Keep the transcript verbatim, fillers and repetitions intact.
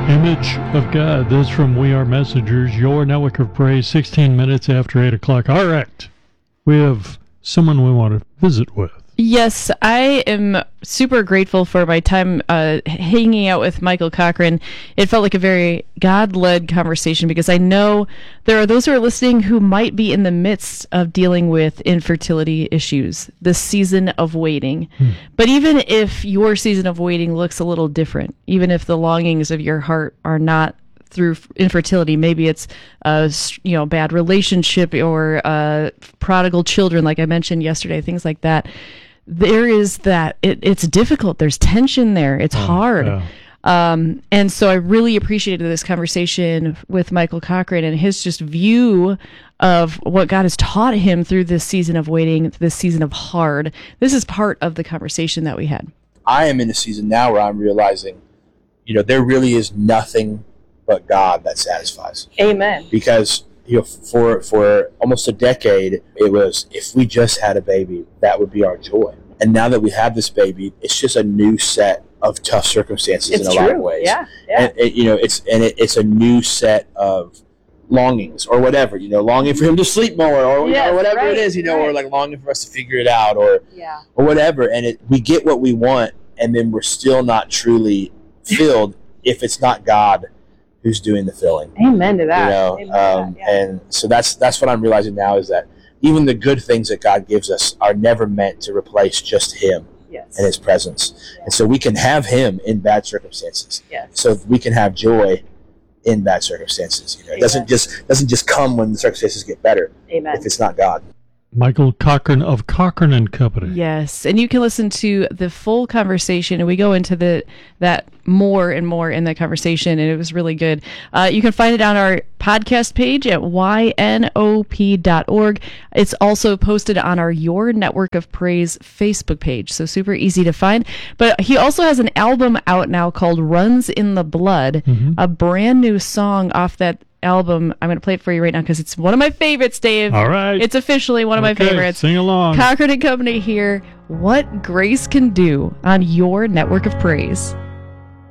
Image of God. This from We Are Messengers, your network of praise, sixteen minutes after eight o'clock. All right. We have someone we want to visit with. Yes, I am super grateful for my time uh, hanging out with Michael Cochran. It felt like a very God-led conversation because I know there are those who are listening who might be in the midst of dealing with infertility issues, the season of waiting. Hmm. But even if your season of waiting looks a little different, even if the longings of your heart are not through infertility, maybe it's a you know bad relationship or uh, prodigal children, like I mentioned yesterday, things like that. There is that it, it's difficult. There's tension there. It's oh, hard. Yeah. Um, and so I really appreciated this conversation with Michael Cochran and his just view of what God has taught him through this season of waiting, this season of hard. This is part of the conversation that we had. I am in a season now where I'm realizing, you know, there really is nothing but God that satisfies. Amen. Because you know, for for almost a decade, it was, if we just had a baby, that would be our joy. And now that we have this baby, it's just a new set of tough circumstances it's in a true. lot of ways. Yeah, yeah. And it, you know, it's and it, it's a new set of longings or whatever. You know, longing for him to sleep more, or, yes, or whatever right, it is. You know, right. or like longing for us to figure it out, or yeah. or whatever. And it, we get what we want, and then we're still not truly filled if it's not God who's doing the filling. Amen to that. You know, Amen um, to that, yeah. And so that's that's what I'm realizing now, is that even the good things that God gives us are never meant to replace just Him yes. and His presence. Yeah. And so we can have Him in bad circumstances. Yes. So we can have joy in bad circumstances. You know, it doesn't just doesn't just come when the circumstances get better. Amen. If it's not God. Michael Cochran of Cochran and Company. Yes, and you can listen to the full conversation, and we go into the that more and more in the conversation, and it was really good. Uh, you can find it on our podcast page at y n o p dot org. It's also posted on our Your Network of Praise Facebook page, so super easy to find. But he also has an album out now called Runs in the Blood, mm-hmm. a brand new song off that album. I'm going to play it for you right now because it's one of my favorites, Dave. All right. It's officially one of okay, my favorites. Sing along. Cochran and Company here. What Grace Can Do on Your Network of Praise.